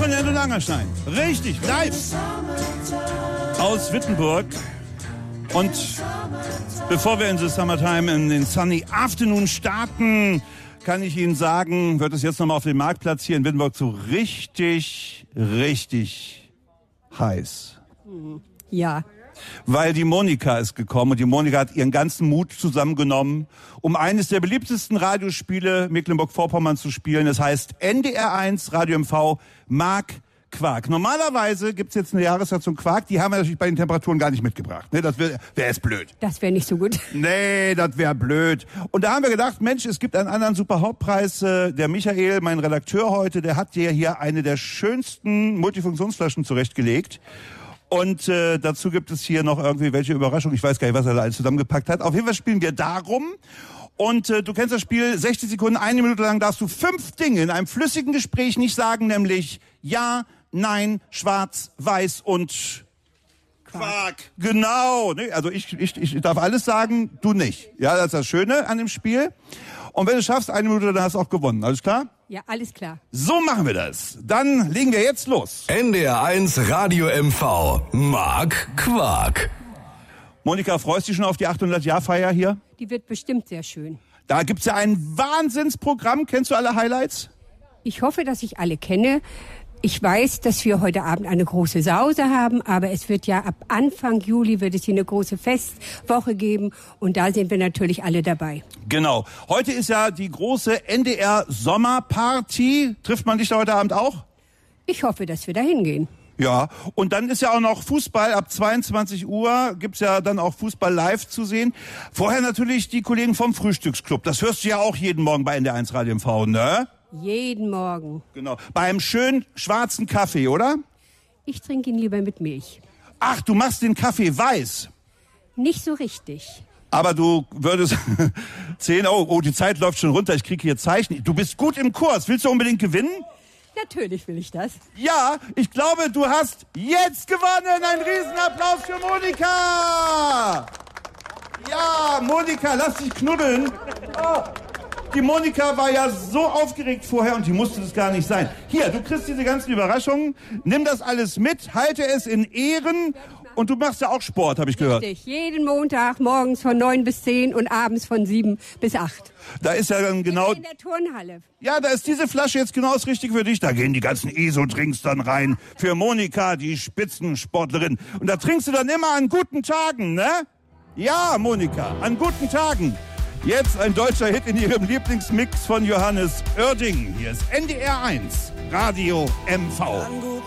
Wochenende in Angerstein. Richtig, live. Aus Wittenburg. Und bevor wir in the Summertime in den Sunny Afternoon starten, kann ich Ihnen sagen, wird es jetzt nochmal auf dem Marktplatz hier in Wittenburg so richtig heiß. Ja. Weil die Monika ist gekommen und die Monika hat ihren ganzen Mut zusammengenommen, um eines der beliebtesten Radiospiele Mecklenburg-Vorpommern zu spielen. Das heißt NDR1 Radio MV Mark Quark. Normalerweise gibt's jetzt eine Jahreszeit Quark, die haben wir natürlich bei den Temperaturen gar nicht mitgebracht. Ne, das wäre jetzt blöd. Das wäre nicht so gut. Nee, das wäre blöd. Und da haben wir gedacht, Mensch, es gibt einen anderen super Hauptpreis. Der Michael, mein Redakteur heute, der hat dir hier eine der schönsten Multifunktionsflaschen zurechtgelegt. Und dazu gibt es hier noch irgendwie welche Überraschung. Ich weiß gar nicht, was er da alles zusammengepackt hat. Auf jeden Fall spielen wir darum. Und du kennst das Spiel, 60 Sekunden, 1 Minute lang darfst du 5 Dinge in einem flüssigen Gespräch nicht sagen, nämlich ja, nein, schwarz, weiß und Quark. Genau. Also ich darf alles sagen, du nicht. Ja, das ist das Schöne an dem Spiel. Und wenn du es schaffst, 1 Minute, dann hast du auch gewonnen. Alles klar? Ja, alles klar. So machen wir das. Dann legen wir jetzt los. NDR1 Radio MV Mark Quark. Monika, freust du dich schon auf die 800-Jahr-Feier hier? Die wird bestimmt sehr schön. Da gibt's ja ein Wahnsinnsprogramm. Kennst du alle Highlights? Ich hoffe, dass ich alle kenne. Ich weiß, dass wir heute Abend eine große Sause haben, aber es wird ja ab Anfang Juli wird es hier eine große Festwoche geben und da sind wir natürlich alle dabei. Genau. Heute ist ja die große NDR Sommerparty. Trifft man dich da heute Abend auch? Ich hoffe, dass wir da hingehen. Ja, und dann ist ja auch noch Fußball. Ab 22 Uhr gibt's ja dann auch Fußball live zu sehen. Vorher natürlich die Kollegen vom Frühstücksclub. Das hörst du ja auch jeden Morgen bei NDR1 Radio MV, ne? Jeden Morgen. Genau. Beim schönen schwarzen Kaffee, oder? Ich trinke ihn lieber mit Milch. Ach, du machst den Kaffee weiß. Nicht so richtig. Aber du würdest 10, oh, die Zeit läuft schon runter, ich kriege hier Zeichen. Du bist gut im Kurs. Willst du unbedingt gewinnen? Natürlich will ich das. Ja, ich glaube, du hast jetzt gewonnen. Ein Riesenapplaus für Monika. Ja, Monika, lass dich knuddeln. Oh. Die Monika war ja so aufgeregt vorher und die musste das gar nicht sein. Hier, du kriegst diese ganzen Überraschungen. Nimm das alles mit, halte es in Ehren. Und du machst ja auch Sport, habe ich gehört. Richtig, jeden Montag morgens von 9 bis 10 und abends von 7 bis 8. Da ist ja dann genau... In der Turnhalle. Ja, da ist diese Flasche jetzt genau das Richtige für dich. Da gehen die ganzen ESO-Drinks dann rein. Für Monika, die Spitzensportlerin. Und da trinkst du dann immer an guten Tagen, ne? Ja, Monika, an guten Tagen. Jetzt ein deutscher Hit in ihrem Lieblingsmix von Johannes Oerding. Hier ist NDR1 Radio MV.